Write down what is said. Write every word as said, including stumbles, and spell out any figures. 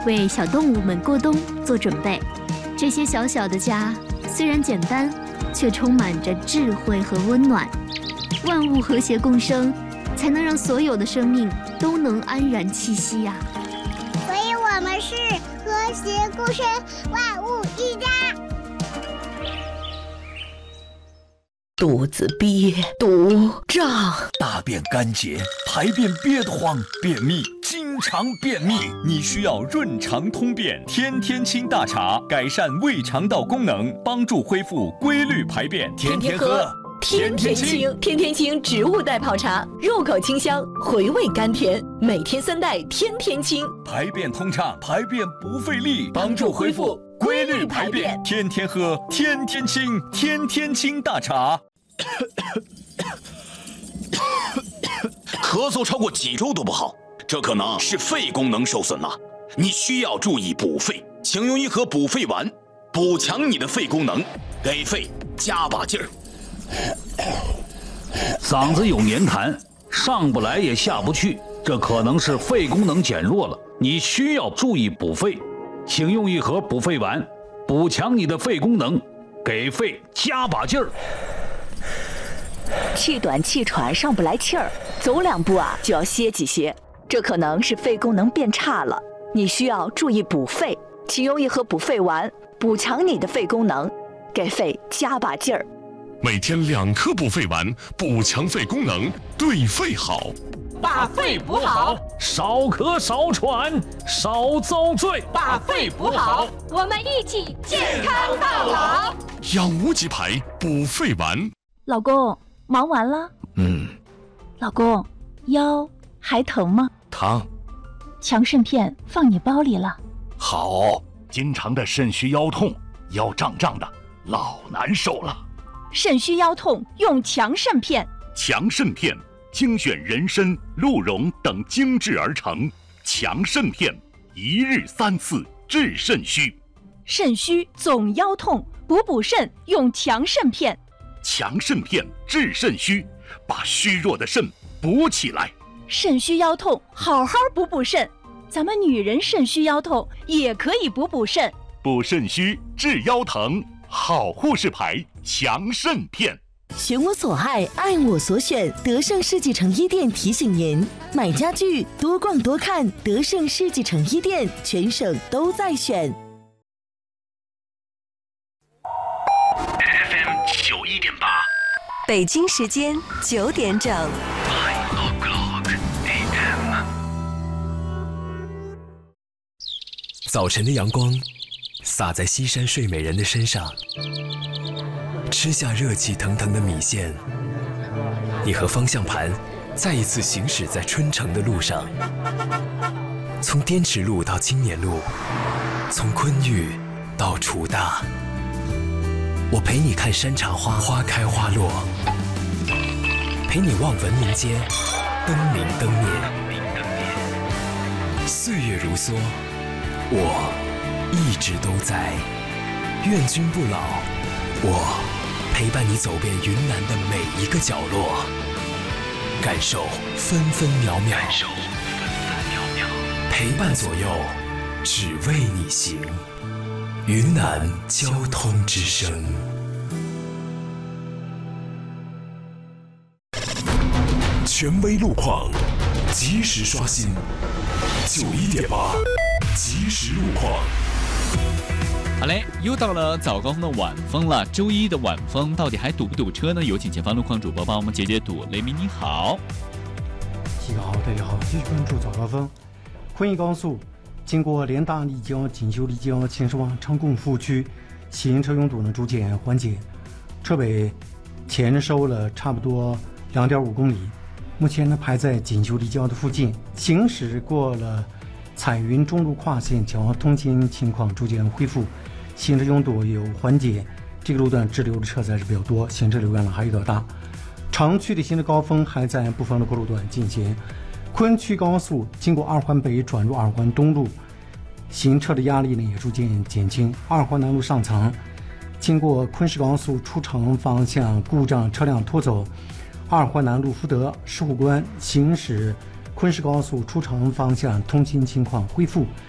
为小动物们过冬做准备。这些小小的家虽然简单，却充满着智慧和温暖。万物和谐共生，才能让所有的生命都能安然栖息呀、啊。 所以我们是和谐共生，万物一家。 肚子憋，肚胀， 大便干结，排便憋得慌，便秘，经常便秘，你需要润肠通便天天清大茶，改善胃肠道功能，帮助恢复规律排便。天天喝， 天天清，天天清植物代泡茶，入口清香，回味甘甜，每天三袋，天天清， 排便通畅，排便不费力，帮助恢复规律排便。天天喝，天天清，天天清大茶。 咳嗽超过几周都不好，这可能是肺功能受损了，你需要注意补肺，请用一盒补肺丸，补强你的肺功能，给肺加把劲儿。 嗓子有黏痰，上不来也下不去，这可能是肺功能减弱了，你需要注意补肺，请用一盒补肺丸，补强你的肺功能，给肺加把劲儿。 气短气喘上不来气儿，走两步啊就要歇几歇，这可能是肺功能变差了，你需要注意补肺，请用一盒补肺丸，补强你的肺功能，给肺加把劲儿。 每天两颗补肺丸，补强肺功能，对肺好。 把肺补好， 少咳少喘少遭罪。 把肺补好，我们一起健康到老。 养无极牌补肺丸。 老公，忙完了？ 嗯。 老公，腰还疼吗？ 疼。 强肾片放你包里了。 好。经常的肾虚腰痛，腰胀胀的，老难受了。 肾虚腰痛用强肾片。 强肾片精选人参、鹿茸等精制而成，强肾片一日三次治肾虚。 肾虚总腰痛，补补肾用强肾片。 强肾片治肾虚，把虚弱的肾补起来。 肾虚腰痛，好好补补肾。咱们女人肾虚腰痛也可以补补肾。 补肾虚治腰疼，好护士牌强肾片。 寻我所爱，爱我所选。德胜世纪城一店提醒您：买家具多逛多看，德胜世纪城一店全省都在选。 F M 九一点八， 北京时间九点整。 Five o'clock A M。 早晨的阳光洒在西山睡美人的身上。吃下热气腾腾的米线，你和方向盘再一次行驶在春城的路上，从滇池路到青年路，从昆玉到楚大，我陪你看山茶花花开花落，陪你望文明街灯明灯灭。岁月如梭，我一直都在，愿君不老，我陪伴你走遍云南的每一个角落，感受分分秒秒，感受分分秒秒，陪伴左右，只为你行。云南交通之声。权威路况，及时刷新。九一点八，及时路况。 好嘞，又到了早高峰的晚风了。周一的晚风到底还堵不堵车呢？有请前方路况主播帮我们解解堵。雷鸣你好， 齐哥好，大家好，继续关注早高峰。昆义高速经过联大立交、锦绣立交、秦始皇、昌贡服务区，行车拥堵呢逐渐缓解，车尾前收了差不多两点五公里，目前呢排在锦绣立交的附近，行驶过了彩云中路跨线桥，通行情况逐渐恢复。行车拥堵有缓解，这个路段滞留的车子还是比较多，行车流量还有点大。城区的行车高峰还在部分的路段进行。昆区高速经过二环北转入二环东路，行车的压力呢也逐渐减轻。二环南路上层经过昆石高速出城方向故障车辆拖走，二环南路福德石虎关行驶昆石高速出城方向通行情况恢复，